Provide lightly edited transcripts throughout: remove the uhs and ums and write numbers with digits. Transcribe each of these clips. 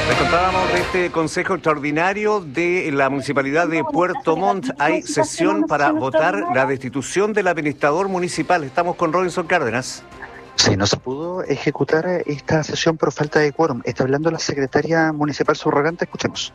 Les contábamos de este Consejo Extraordinario de la Municipalidad de Puerto Montt. Hay sesión para votar la destitución del administrador municipal. Estamos con Robinson Cárdenas. Sí, no se pudo ejecutar esta sesión por falta de quórum. Está hablando la secretaria municipal subrogante. Escuchemos.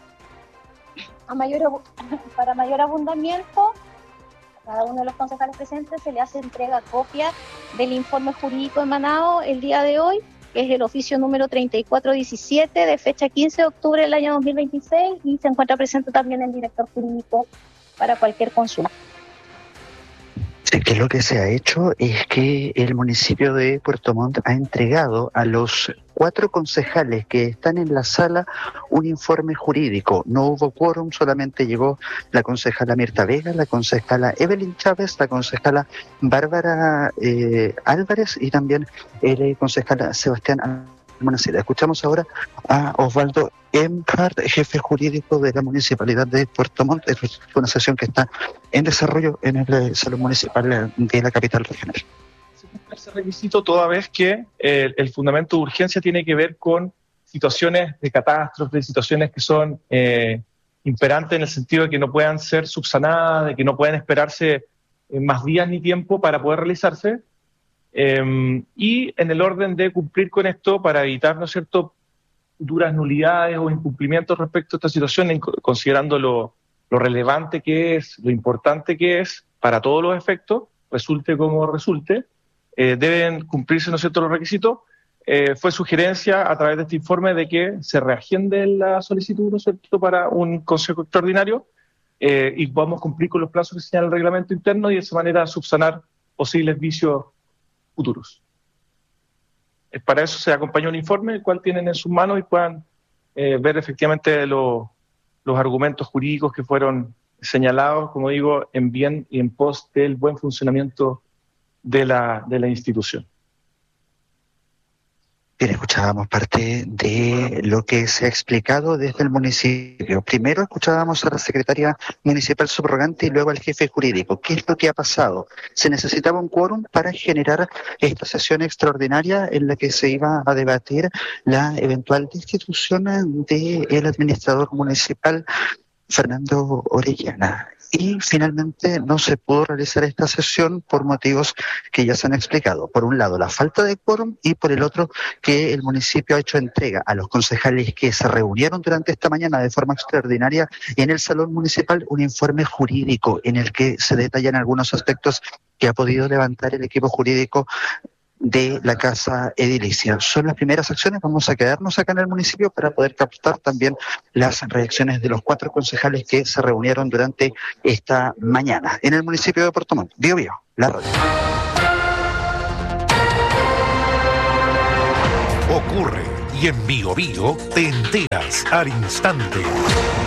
Para mayor abundamiento, a cada uno de los concejales presentes se le hace entrega copia del informe jurídico emanado el día de hoy, que es el oficio número 3417 de fecha 15 de octubre del año 2026, y se encuentra presente también el director jurídico para cualquier consulta. Sí, que lo que se ha hecho es que el municipio de Puerto Montt ha entregado a los 4 concejales que están en la sala un informe jurídico. No hubo quórum, solamente llegó la concejala Mirta Vega, la concejala Evelyn Chávez, la concejala Bárbara Álvarez y también el concejala Sebastián Almonacida. Escuchamos ahora a Osvaldo Emhart, jefe jurídico de la Municipalidad de Puerto Montt. Es una sesión que está en desarrollo en el Salón Municipal de la capital regional. Ese requisito toda vez que el fundamento de urgencia tiene que ver con situaciones de catástrofe, situaciones que son imperantes en el sentido de que no puedan ser subsanadas, de que no puedan esperarse más días ni tiempo para poder realizarse. Y en el orden de cumplir con esto para evitar, ¿no es cierto?, futuras nulidades o incumplimientos respecto a esta situación, considerando lo relevante que es, lo importante que es para todos los efectos, resulte como resulte, deben cumplirse, ¿no es cierto?, los requisitos. Fue sugerencia a través de este informe de que se reagende la solicitud, ¿no es cierto?, para un consejo extraordinario y podamos cumplir con los plazos que señala el reglamento interno y de esa manera subsanar posibles vicios futuros. Para eso se acompaña un informe, el cual tienen en sus manos y puedan ver efectivamente los argumentos jurídicos que fueron señalados, como digo, en bien y en pos del buen funcionamiento de la institución. Bien, escuchábamos parte de lo que se ha explicado desde el municipio. Primero escuchábamos a la secretaria municipal subrogante y luego al jefe jurídico. ¿Qué es lo que ha pasado? Se necesitaba un quórum para generar esta sesión extraordinaria en la que se iba a debatir la eventual destitución del administrador municipal Fernando Orellana. Y finalmente no se pudo realizar esta sesión por motivos que ya se han explicado. Por un lado, la falta de quórum y por el otro, que el municipio ha hecho entrega a los concejales que se reunieron durante esta mañana de forma extraordinaria en el Salón Municipal un informe jurídico en el que se detallan algunos aspectos que ha podido levantar el equipo jurídico de la Casa Edilicia. Son las primeras acciones, vamos a quedarnos acá en el municipio para poder captar también las reacciones de los 4 concejales que se reunieron durante esta mañana en el municipio de Puerto Montt. Bio Bio, la radio. Ocurre y en Bio Bio te enteras al instante.